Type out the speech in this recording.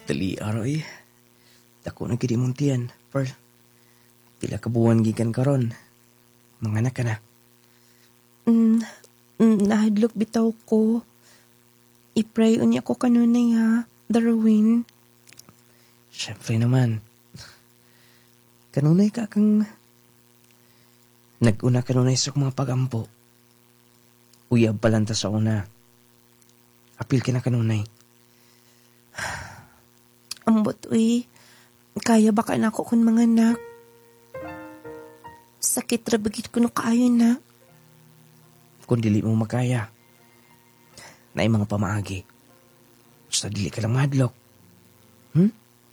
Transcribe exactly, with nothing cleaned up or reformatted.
Dali araw eh. Dako na gidi mong tiyan, Pearl. Pila ka buwan gikan karon. Mga anak ka na. Mm, mm, nahadlok bitaw ko. I-pray unya ko kanunay ha, Darwin. Siyempre naman. Kanunay ka kang... Nag-una kanunay sa mga pagampo. Uyab palanta sa una. Apil ka na kanunay. Ambot uy, kaya baka na ako kun mga anak. Sakit ra bagit ko no kaayo na. Kung dili mo makaya. Na mga pamaagi. Basta dili ka lang madlok. Hmm?